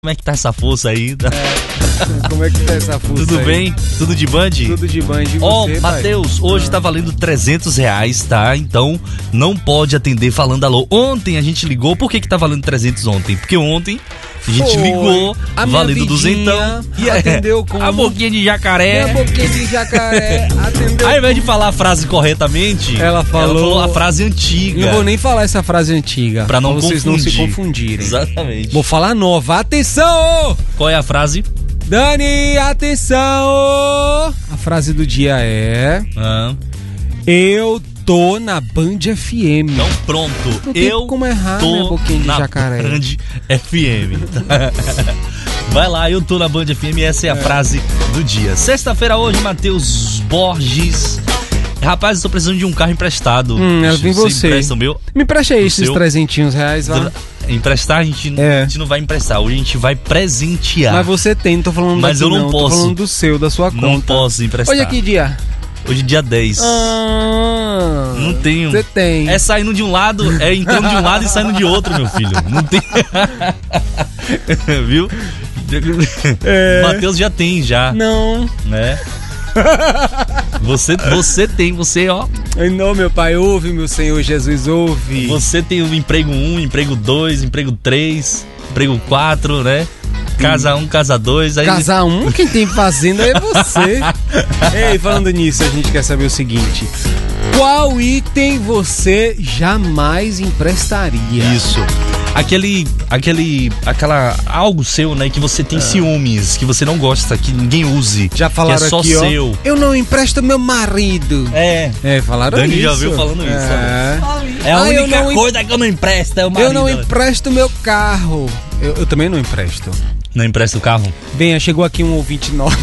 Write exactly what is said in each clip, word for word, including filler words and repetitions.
Como é que tá essa força aí? É, como é que tá essa força Tudo aí? bem? Tudo de band? Tudo de band. E Ó, você, oh, Matheus, hoje ah. tá valendo trezentos reais, tá? Então não pode atender falando alô. Ontem a gente ligou, por que que tá valendo trezentos ontem? Porque ontem a gente Foi. ligou, a valendo duzentão. E atendeu com... A boquinha de jacaré. A boquinha de jacaré. Atendeu Ao invés de falar a frase corretamente, ela falou, ela falou a frase antiga. Não vou nem falar essa frase antiga. Pra não pra vocês confundir. não se confundirem. Exatamente. Vou falar nova. Atenção! Qual é a frase? Dani, atenção! A frase do dia é... Ah. Eu tô na Band F M. Então pronto. Não tem Eu como errar, tô né, boquinha de na jacaré. Band F M. Vai lá, eu tô na Band F M e essa é a é. frase do dia. Sexta-feira hoje, Matheus Borges. Rapaz, eu tô precisando de um carro emprestado. Hum, eu vim você. Empresta o meu? Me empresta aí esses trezentinhos reais lá. Emprestar, a gente, é. a gente não vai emprestar. Hoje a gente vai presentear. Mas você tem, não tô falando Mas daqui, eu não, não posso. Tô falando do seu, da sua conta. Não posso emprestar. Hoje é que dia? Hoje é dia dez. Ah, não tenho. Você tem. É saindo de um lado, é entrando de um lado e saindo de outro, meu filho. Não tem. Viu? É. Matheus já tem, já. Não. Né? Você, você tem, você, ó. Não, meu pai, ouve, meu Senhor Jesus, ouve. Você tem o emprego um, emprego dois, emprego três, emprego quatro, né? Casa um, casa dois. Aí... Casa um? Quem tem fazenda é você. Ei, falando nisso, a gente quer saber o seguinte: qual item você jamais emprestaria? Isso. Aquele, aquele, aquela, algo seu, né, que você tem é. ciúmes, que você não gosta, que ninguém use. Já falaram que é só aqui, seu. Ó, eu não empresto meu marido. É. É, falaram Dani isso. já viu falando isso. É, é a ah, única coisa que eu não empresto, é o marido. Eu não empresto meu carro. Eu, eu também não empresto. Não empresta o carro? Venha, chegou aqui um ouvinte novo.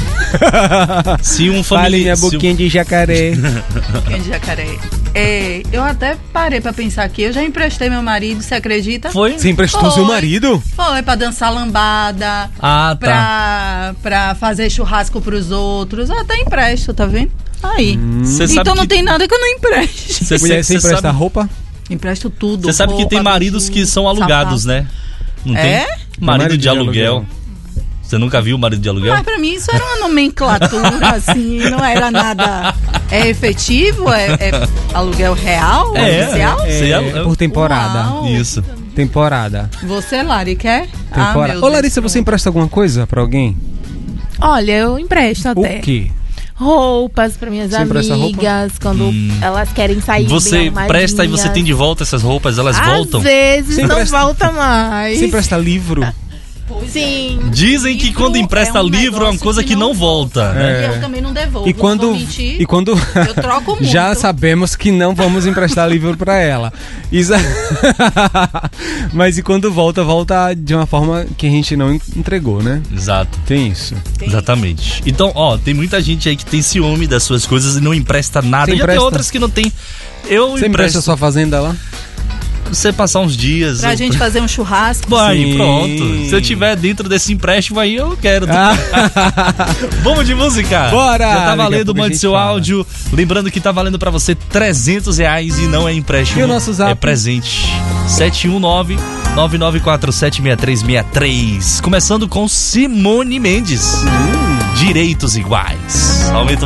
Se um familiar... Fale minha boquinha um... de jacaré. Boquinha de jacaré. É, eu até parei pra pensar aqui. Eu já emprestei meu marido, você acredita? Foi? Você emprestou Foi. seu marido? Foi, pra dançar lambada. Ah, tá. Pra, pra fazer churrasco pros outros. Eu até empresto, tá vendo? Aí. Hum. Então não que... tem nada que eu não empreste. Você, Mulher, você empresta sabe... roupa? Empresto tudo. Você sabe roupa, que tem maridos que são alugados, sapato. Né? Não é? tem? Marido, marido de, de aluguel. aluguel. Você nunca viu o marido de aluguel? Mas pra mim isso era uma nomenclatura, assim, não era nada. É efetivo? É, é aluguel real? É, oficial? É, é, é por temporada. Uau. Isso. Temporada. Você, Lari, quer? Temporada. Ah, Ô, Larissa, você empresta alguma coisa pra alguém? Olha, eu empresto até. O quê? Roupas pra minhas você amigas, quando hum. elas querem sair você bem presta e você tem de volta essas roupas, elas Às voltam? Às vezes você não empresta... volta mais. Você empresta livro? Sim. Dizem que quando empresta é um livro é uma coisa que não, que não volta. volta. É. Eu também não devolvo. E quando, mentir, e quando eu troco muito. Já sabemos que não vamos emprestar livro pra ela. Isso... Mas e quando volta, volta de uma forma que a gente não entregou, né? Exato. Tem isso. Tem. Exatamente. Então, ó, tem muita gente aí que tem ciúme das suas coisas e não empresta nada. Você e empresta... tem outras que não tem. Eu Você empresto... empresta a sua fazenda lá? Você passar uns dias. Pra eu... gente fazer um churrasco. Vai, pronto. Se eu tiver dentro desse empréstimo aí, eu quero. Ah. Vamos de música? Bora! Já tá valendo, mande seu fala. áudio. Lembrando que tá valendo pra você trezentos reais e não é empréstimo. E o nosso zap? É presente. sete um nove, nove nove quatro sete seis três seis três. Começando com Simone Mendes. Hum. Direitos iguais. Aumenta o